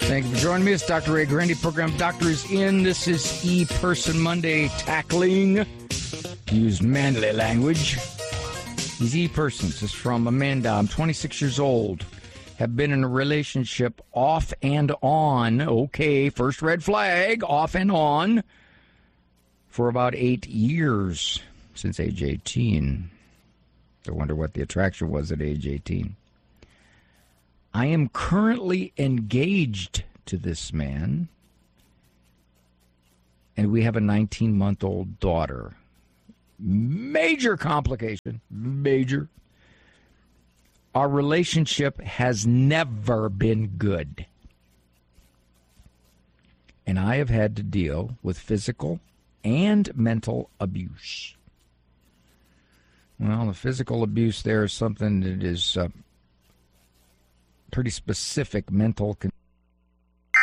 Thank you for joining me. It's Dr. Ray Guarendi, program Doctor is In. This is E-Person Monday, tackling, use manly language. These E-Persons is from Amanda. I'm 26 years old. Have been in a relationship off and on. Okay, first red flag, off and on. For about 8 years, since age 18. I wonder what the attraction was at age 18. I am currently engaged to this man, and we have a 19-month-old daughter. Major complication. Major. Our relationship has never been good. And I have had to deal with physical and mental abuse. Well, the physical abuse there is something that is pretty specific mental condition.